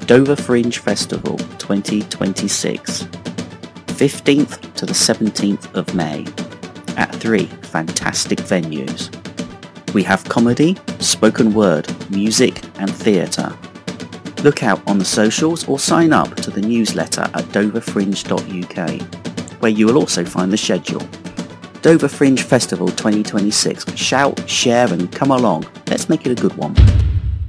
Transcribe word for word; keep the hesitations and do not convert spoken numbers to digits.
Dover Fringe Festival twenty twenty-six, fifteenth to the seventeenth of May, at three fantastic venues. We have comedy, spoken word, music and theatre. Look out on the socials or sign up to the newsletter at dover fringe dot U K, where you will also find the schedule. Dover Fringe Festival twenty twenty-six. Shout, share and come along. Let's make it a good one.